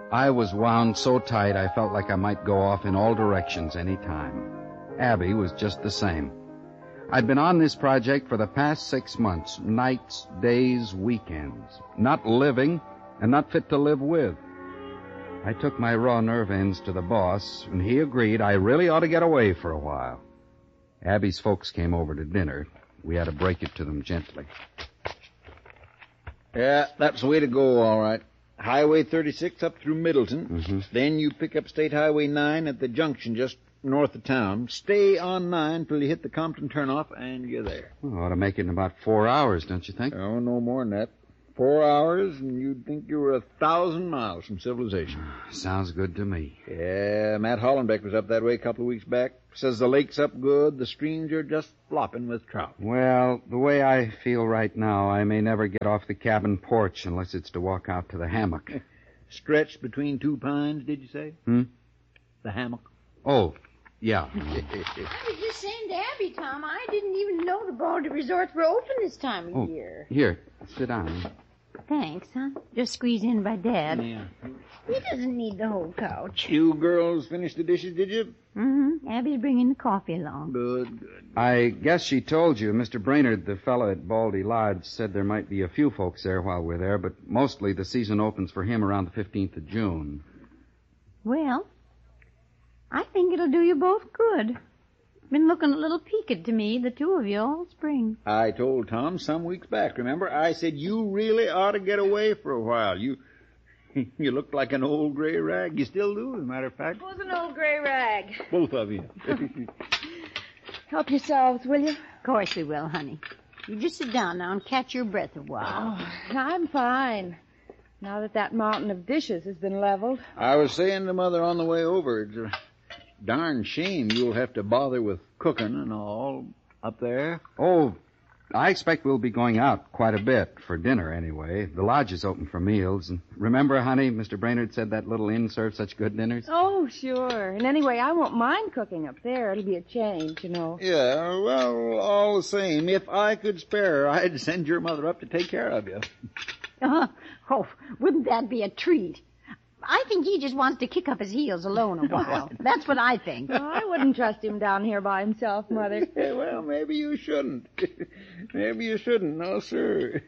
I was wound so tight I felt like I might go off in all directions any time. Abby was just the same. I'd been on this project for the past 6 months, nights, days, weekends, not living and not fit to live with. I took my raw nerve ends to the boss, and he agreed I really ought to get away for a while. Abby's folks came over to dinner. We had to break it to them gently. Yeah, that's the way to go, all right. Highway 36 up through Middleton. Mm-hmm. Then you pick up State Highway 9 at the junction just north of town. Stay on 9 till you hit the Compton turnoff, and you're there. Well, ought to make it in about 4 hours, don't you think? Oh, no more than that. 4 hours, and you'd think you were 1,000 miles from civilization. Sounds good to me. Yeah, Matt Hollenbeck was up that way a couple of weeks back. Says the lake's up good, the streams are just flopping with trout. Well, the way I feel right now, I may never get off the cabin porch unless it's to walk out to the hammock. Stretched between 2 pines, did you say? The hammock? Oh, yeah. I was just saying to Abby, Tom, I didn't even know the Baldy resorts were open this time of year. Here, sit down. Thanks, huh? Just squeeze in by Dad. Yeah. He doesn't need the whole couch. You girls finished the dishes, did you? Mm-hmm. Abby's bringing the coffee along. Good. I guess she told you. Mr. Brainerd, the fellow at Baldy Lodge, said there might be a few folks there while we're there, but mostly the season opens for him around the 15th of June. Well, I think it'll do you both good. Been looking a little peaked to me, the two of you, all spring. I told Tom some weeks back, remember? I said you really ought to get away for a while. You looked like an old gray rag. You still do, as a matter of fact. Who's an old gray rag? Both of you. Help yourselves, will you? Of course we will, honey. You just sit down now and catch your breath a while. Oh, I'm fine. Now that mountain of dishes has been leveled. I was saying to Mother on the way over, it's a darn shame you'll have to bother with cooking and all up there. Oh, I expect we'll be going out quite a bit, for dinner anyway. The lodge is open for meals. And remember, honey, Mr. Brainerd said that little inn serves such good dinners? Oh, sure. And anyway, I won't mind cooking up there. It'll be a change, you know. Yeah, well, all the same, if I could spare her, I'd send your mother up to take care of you. Oh, wouldn't that be a treat? I think he just wants to kick up his heels alone a while. That's what I think. Well, I wouldn't trust him down here by himself, Mother. Well, maybe you shouldn't. Maybe you shouldn't. No, sir.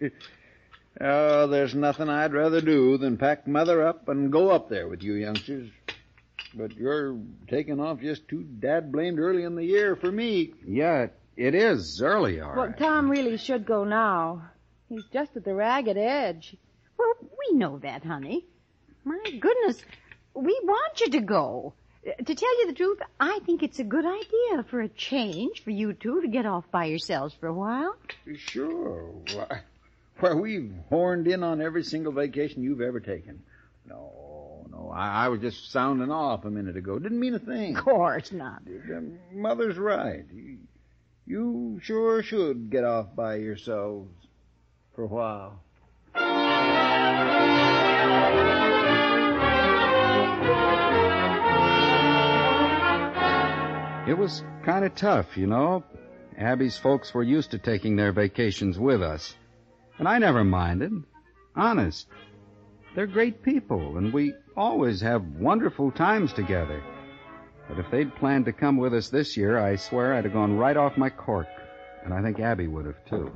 Oh, there's nothing I'd rather do than pack Mother up and go up there with you youngsters. But you're taking off just too dad-blamed early in the year for me. Yeah, it is early, all Well, right. Tom really should go now. He's just at the ragged edge. Well, we know that, honey. My goodness, we want you to go. To tell you the truth, I think it's a good idea for a change for you two to get off by yourselves for a while. Sure. Why, we've horned in on every single vacation you've ever taken. No, I was just sounding off a minute ago. Didn't mean a thing. Of course not. Mother's right. You sure should get off by yourselves for a while. It was kind of tough, you know. Abby's folks were used to taking their vacations with us. And I never minded. Honest. They're great people, and we always have wonderful times together. But if they'd planned to come with us this year, I swear I'd have gone right off my cork. And I think Abby would have, too.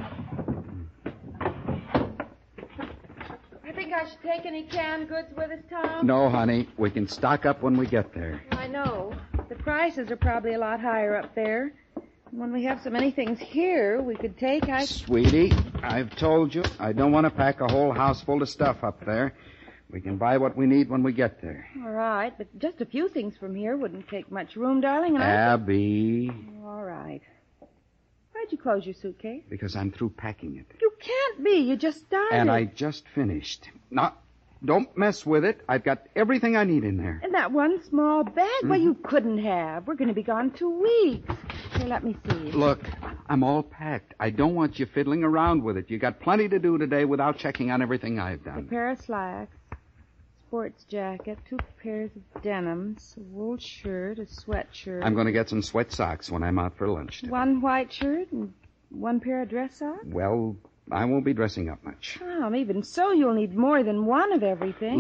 You think I should take any canned goods with us, Tom? No, honey. We can stock up when we get there. I know. The prices are probably a lot higher up there. When we have so many things here we could take, Sweetie, I've told you, I don't want to pack a whole house full of stuff up there. We can buy what we need when we get there. All right, but just a few things from here wouldn't take much room, darling. And Abby. All right. Why'd you close your suitcase? Because I'm through packing it. You can't be. You just started. And I just finished. Now, don't mess with it. I've got everything I need in there. And that one small bag? Well, you couldn't have. We're going to be gone 2 weeks. Here, let me see. Look, I'm all packed. I don't want you fiddling around with it. You got plenty to do today without checking on everything I've A done. pair of slacks, sports jacket, 2 pairs of denims, a wool shirt, a sweatshirt. I'm going to get some sweat socks when I'm out for lunch today. 1 white shirt and 1 pair of dress socks? Well, I won't be dressing up much. Tom, even so, you'll need more than one of everything. Look,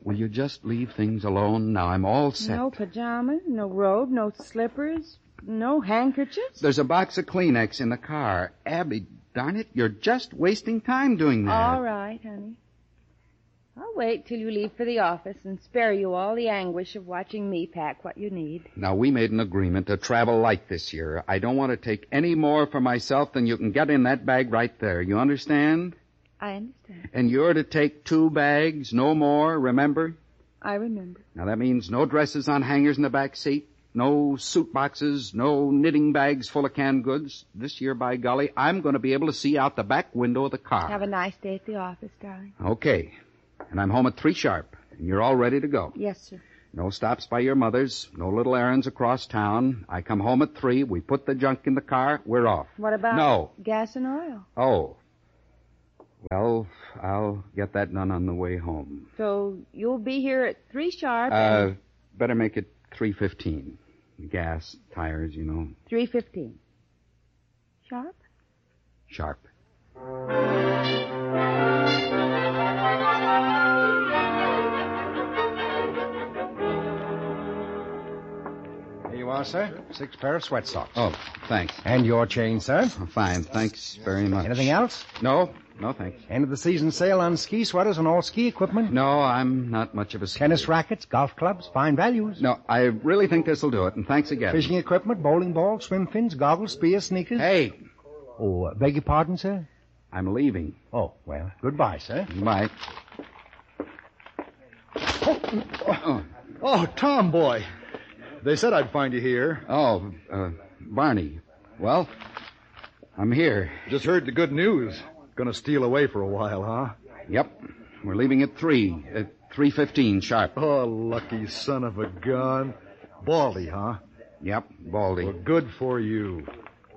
Will you just leave things alone? Now I'm all set. No pajamas, no robe, no slippers, no handkerchiefs. There's a box of Kleenex in the car. Abby, darn it, you're just wasting time doing that. All right, honey. I'll wait till you leave for the office and spare you all the anguish of watching me pack what you need. Now, we made an agreement to travel light this year. I don't want to take any more for myself than you can get in that bag right there. You understand? I understand. And you're to take 2 bags, no more, remember? I remember. Now, that means no dresses on hangers in the back seat, no suit boxes, no knitting bags full of canned goods. This year, by golly, I'm going to be able to see out the back window of the car. Have a nice day at the office, darling. Okay. And I'm home at 3 sharp, and you're all ready to go. Yes, sir. No stops by your mother's, no little errands across town. I come home at 3, we put the junk in the car, we're off. What about No. gas and oil? Oh. Well, I'll get that done on the way home. So you'll be here at 3 sharp and Better make it 3:15. Gas, tires, you know. 3:15. Sharp? Sharp. Here you are, sir. 6 pair of sweat socks. Oh, thanks. And your change, sir. Fine, thanks very much. Anything else? No, thanks. End of the season sale on ski sweaters and all ski equipment. No, I'm not much of a skier. Tennis rackets, golf clubs, fine values. No, I really think this'll do it, and thanks again. Fishing equipment, bowling balls, swim fins, goggles, spears, sneakers. Hey, Oh, beg your pardon, sir? I'm leaving. Oh, well, goodbye, sir. Bye. Oh, Tom, boy. They said I'd find you here. Oh, Barney. Well, I'm here. Just heard the good news. Gonna steal away for a while, huh? Yep. We're leaving at 3:15 sharp. Oh, lucky son of a gun. Baldy, huh? Yep, Baldy. Well, good for you.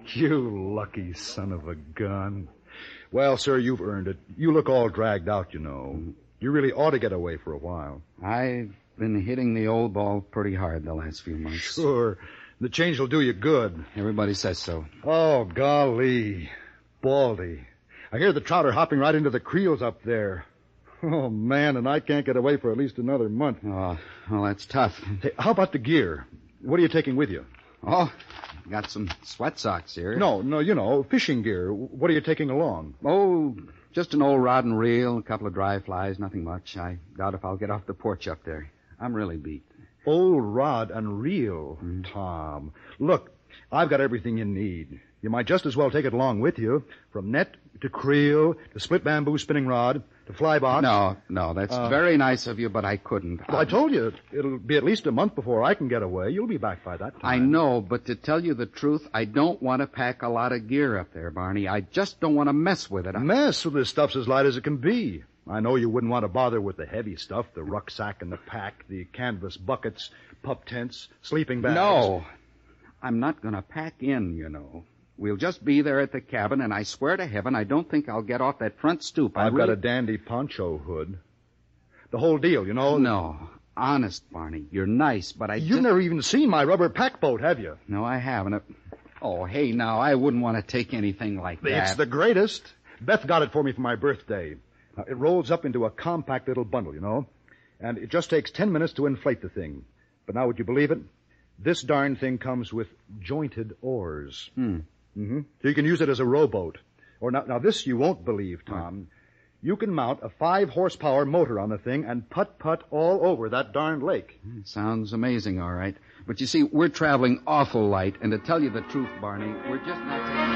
You lucky son of a gun. Well, sir, you've earned it. You look all dragged out, you know. You really ought to get away for a while. I've been hitting the old ball pretty hard the last few months. Sure. The change will do you good. Everybody says so. Oh, golly. Baldy. I hear the trout are hopping right into the creels up there. Oh, man, and I can't get away for at least another month. Oh, well, that's tough. Hey, how about the gear? What are you taking with you? Oh, got some sweat socks here. No, you know, fishing gear. What are you taking along? Oh, just an old rod and reel, a couple of dry flies, nothing much. I doubt if I'll get off the porch up there. I'm really beat. Old rod and reel, Tom. Look, I've got everything you need. You might just as well take it along with you. From net to creel to split bamboo spinning rod to fly box. No, that's very nice of you, but I couldn't. Well, I told you, it'll be at least a month before I can get away. You'll be back by that time. I know, but to tell you the truth, I don't want to pack a lot of gear up there, Barney. I just don't want to mess with it. Mess with this stuff's as light as it can be. I know you wouldn't want to bother with the heavy stuff, the rucksack and the pack, the canvas buckets, pup tents, sleeping bags. No, I'm not going to pack in, you know. We'll just be there at the cabin, and I swear to heaven I don't think I'll get off that front stoop. I've got a dandy poncho hood. The whole deal, you know. No, honest, Barney, you're nice, but You've never even seen my rubber pack boat, have you? No, I haven't. Oh, hey, now, I wouldn't want to take anything like that. It's the greatest. Beth got it for me for my birthday. It rolls up into a compact little bundle, you know, and it just takes 10 minutes to inflate the thing. But now, would you believe it? This darn thing comes with jointed oars. Mm-hmm. So you can use it as a rowboat. Or now this you won't believe, Tom. You can mount a 5-horsepower motor on the thing and putt-putt all over that darn lake. Sounds amazing, all right. But you see, we're traveling awful light, and to tell you the truth, Barney, we're just not taking...